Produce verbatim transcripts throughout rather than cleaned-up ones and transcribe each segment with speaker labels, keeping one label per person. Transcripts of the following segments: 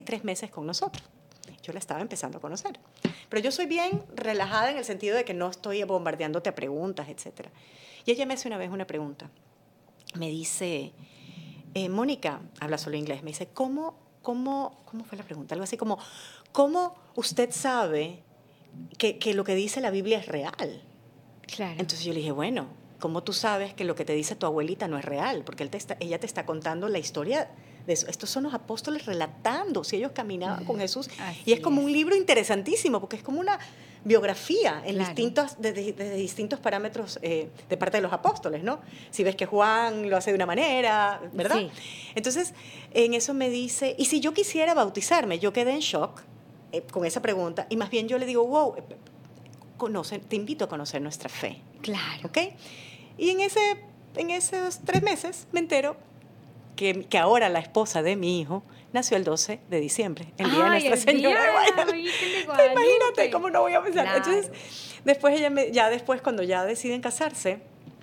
Speaker 1: tres meses con nosotros. Yo la estaba empezando a conocer. Pero yo soy bien relajada en el sentido de que no estoy bombardeándote a preguntas, etcétera. Y ella me hace una vez una pregunta. Me dice, eh, Mónica, habla solo inglés, me dice, ¿cómo, cómo, ¿cómo fue la pregunta? Algo así como, ¿cómo usted sabe que, que lo que dice la Biblia es real?
Speaker 2: Claro.
Speaker 1: Entonces yo le dije, bueno, ¿cómo tú sabes que lo que te dice tu abuelita no es real? Porque él te está, ella te está contando la historia de eso. Estos son los apóstoles relatando si ellos caminaban con Jesús.
Speaker 2: Así
Speaker 1: Y es como
Speaker 2: es.
Speaker 1: un libro interesantísimo, porque es como una biografía en
Speaker 2: Claro.
Speaker 1: distintos, desde, desde distintos parámetros eh, de parte de los apóstoles, ¿no? Si ves que Juan lo hace de una manera, ¿verdad?
Speaker 2: Sí.
Speaker 1: Entonces, en eso me dice, y si yo quisiera bautizarme, yo quedé en shock eh, con esa pregunta, y más bien yo le digo, wow, eh, conoce, te invito a conocer nuestra fe.
Speaker 2: Claro.
Speaker 1: ¿Ok? Y en, ese, en esos tres meses me entero que, que ahora la esposa de mi hijo nació el doce de diciembre, el día
Speaker 2: Ay,
Speaker 1: de Nuestra
Speaker 2: el día
Speaker 1: Señora de
Speaker 2: de la
Speaker 1: Guadalupe.
Speaker 2: Virgen de Guadalupe.
Speaker 1: Imagínate cómo no voy a pensar.
Speaker 2: Claro.
Speaker 1: Entonces, después ella me, ya después cuando ya deciden casarse,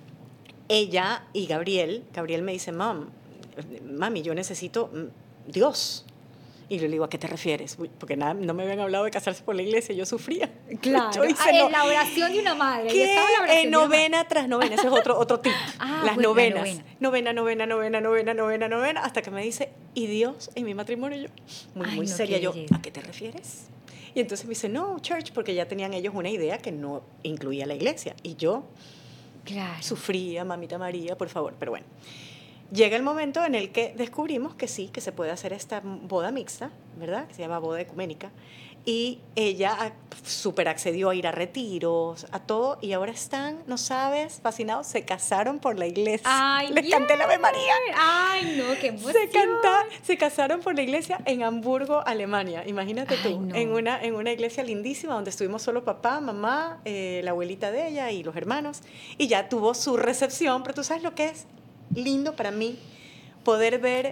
Speaker 1: ella y Gabriel, Gabriel me dice, Mam, mami, yo necesito Dios. Y yo le digo, ¿a qué te refieres? Porque nada, no me habían hablado de casarse por la iglesia, yo sufría.
Speaker 2: Claro,
Speaker 1: Yo hice
Speaker 2: ah,
Speaker 1: no,
Speaker 2: en la oración de una madre.
Speaker 1: ¿Qué?
Speaker 2: Estaba la oración
Speaker 1: En
Speaker 2: de una
Speaker 1: novena
Speaker 2: madre.
Speaker 1: tras novena, ese es otro, otro tip.
Speaker 2: Ah,
Speaker 1: Las
Speaker 2: bueno, la
Speaker 1: novenas.
Speaker 2: novena.
Speaker 1: Novena, novena, novena, novena, novena, novena, hasta que me dice, ¿y Dios en mi matrimonio? Y yo, muy,
Speaker 2: Ay,
Speaker 1: muy
Speaker 2: no,
Speaker 1: seria,
Speaker 2: qué
Speaker 1: yo,
Speaker 2: belleza.
Speaker 1: ¿a qué te refieres? Y entonces me dice, no, church, porque ya tenían ellos una idea que no incluía la iglesia. Y yo
Speaker 2: Claro.
Speaker 1: sufría, mamita María, por favor, pero bueno. Llega el momento en el que descubrimos que sí, que se puede hacer esta boda mixta, ¿verdad? Que se llama boda ecuménica. Y ella súper accedió a ir a retiros, a todo, y ahora están, no sabes, fascinados, se casaron por la iglesia.
Speaker 2: Ay,
Speaker 1: Les
Speaker 2: bien.
Speaker 1: canté la Ave María.
Speaker 2: Ay, no, qué emoción.
Speaker 1: Se, canta, se casaron por la iglesia en Hamburgo, Alemania. Imagínate
Speaker 2: Ay,
Speaker 1: tú,
Speaker 2: no.
Speaker 1: en, una, en una iglesia lindísima donde estuvimos solo papá, mamá, eh, la abuelita de ella y los hermanos. Y ya tuvo su recepción, pero tú sabes lo que es lindo para mí poder ver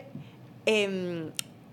Speaker 1: eh,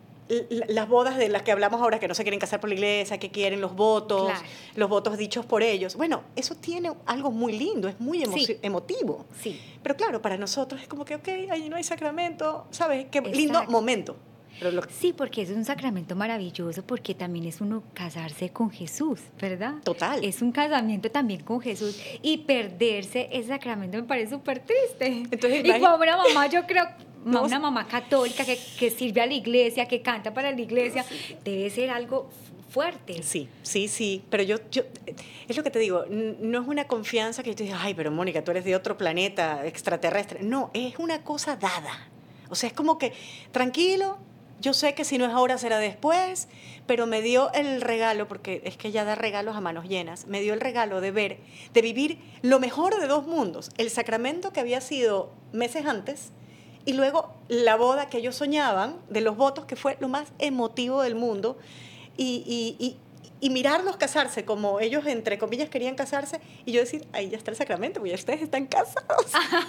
Speaker 1: las bodas de las que hablamos ahora, que no se quieren casar por la iglesia, que quieren los votos,
Speaker 2: Claro.
Speaker 1: los votos dichos por ellos. Bueno, eso tiene algo muy lindo, es muy emo
Speaker 2: Sí.
Speaker 1: emotivo.
Speaker 2: Sí.
Speaker 1: Pero claro, para nosotros es como que, ok, ahí no hay sacramento, ¿sabes? Qué
Speaker 2: Exacto.
Speaker 1: lindo momento. Pero lo,
Speaker 2: Sí, porque es un sacramento maravilloso, porque también es uno casarse con Jesús, ¿verdad?
Speaker 1: Total.
Speaker 2: Es un casamiento también con Jesús, y perderse ese sacramento me parece súper triste.
Speaker 1: Entonces,
Speaker 2: y
Speaker 1: imagín-
Speaker 2: como una mamá, yo creo,
Speaker 1: No,
Speaker 2: una mamá católica que, que sirve a la iglesia, que canta para la iglesia, debe ser algo fuerte.
Speaker 1: Sí, sí, sí, pero yo, yo, es lo que te digo, n- no es una confianza que yo te diga, ay, pero Mónica, tú eres de otro planeta extraterrestre. No, es una cosa dada. O sea, es como que, tranquilo, yo sé que si no es ahora será después, pero me dio el regalo, porque es que ella da regalos a manos llenas, me dio el regalo de ver, de vivir lo mejor de dos mundos, el sacramento que había sido meses antes, y luego la boda que ellos soñaban, de los votos, que fue lo más emotivo del mundo, y, y, y, y mirarlos casarse como ellos, entre comillas, querían casarse, y yo decir, ahí ya está el sacramento, pues ya ustedes están casados.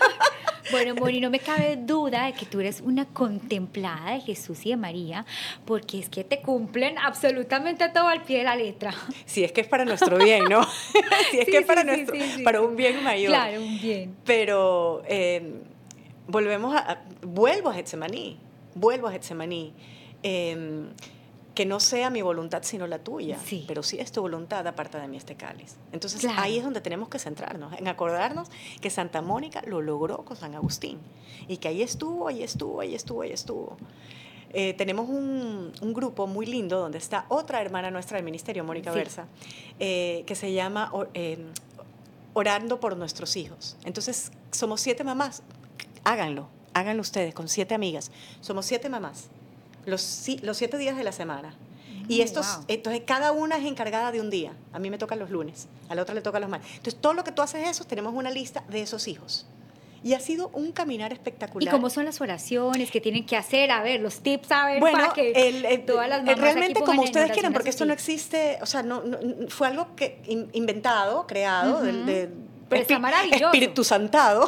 Speaker 2: Bueno, Moni, no me cabe duda de que tú eres una contemplada de Jesús y de María, porque es que te cumplen absolutamente todo al pie de la letra.
Speaker 1: Si es que es para nuestro bien, ¿no? Si es
Speaker 2: Sí,
Speaker 1: que es
Speaker 2: sí,
Speaker 1: para,
Speaker 2: sí,
Speaker 1: nuestro,
Speaker 2: sí, sí,
Speaker 1: para
Speaker 2: sí.
Speaker 1: un bien mayor.
Speaker 2: Claro, un bien.
Speaker 1: Pero eh, volvemos a, a- vuelvo a Getsemaní, vuelvo a Getsemaní. Eh, que no sea mi voluntad sino la tuya,
Speaker 2: Sí.
Speaker 1: pero sí es tu voluntad, aparta de mí este cáliz. Entonces
Speaker 2: Claro.
Speaker 1: ahí es donde tenemos que centrarnos, en acordarnos que Santa Mónica lo logró con San Agustín, y que ahí estuvo, ahí estuvo, ahí estuvo, ahí estuvo. Eh, tenemos un, un grupo muy lindo donde está otra hermana nuestra del ministerio, Mónica
Speaker 2: Sí.
Speaker 1: Versa, eh, que se llama o- eh, Orando por nuestros hijos. Entonces somos siete mamás, háganlo, háganlo ustedes con siete amigas, somos siete mamás. Los, si- los siete días de la semana. Y
Speaker 2: Oh,
Speaker 1: estos,
Speaker 2: wow.
Speaker 1: entonces cada una es encargada de un día. A mí me tocan los lunes, a la otra le toca los martes. Entonces todo lo que tú haces eso, tenemos una lista de esos hijos. Y ha sido un caminar espectacular.
Speaker 2: ¿Y cómo son las oraciones que tienen que hacer? A ver, los tips, a ver,
Speaker 1: Bueno,
Speaker 2: para que
Speaker 1: el, el-
Speaker 2: todas las
Speaker 1: el-
Speaker 2: mamás
Speaker 1: realmente
Speaker 2: aquí
Speaker 1: como
Speaker 2: pongan en
Speaker 1: ustedes
Speaker 2: oración
Speaker 1: quieran,
Speaker 2: a
Speaker 1: porque
Speaker 2: sus
Speaker 1: esto no
Speaker 2: hijos.
Speaker 1: existe, o sea, no, no- no- fue algo que in- inventado, creado,
Speaker 2: Ujú.
Speaker 1: del- de,
Speaker 2: Pero está
Speaker 1: espi-
Speaker 2: maravilloso.
Speaker 1: Espíritu Santado.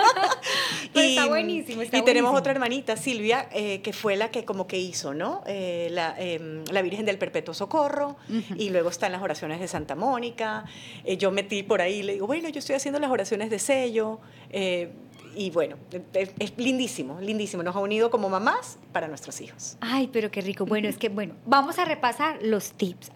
Speaker 2: Pero está buenísimo, está
Speaker 1: y tenemos
Speaker 2: buenísimo.
Speaker 1: otra hermanita, Silvia, eh, que fue la que como que hizo, ¿no? Eh, la, eh, la Virgen del Perpetuo Socorro,
Speaker 2: Ujú.
Speaker 1: y luego están las oraciones de Santa Mónica. Eh, yo metí por ahí, le digo, bueno, yo estoy haciendo las oraciones de sello, eh, y bueno, es, es lindísimo, lindísimo. Nos ha unido como mamás para nuestros hijos.
Speaker 2: Ay, pero qué rico. Bueno, es que, bueno, vamos a repasar los tips.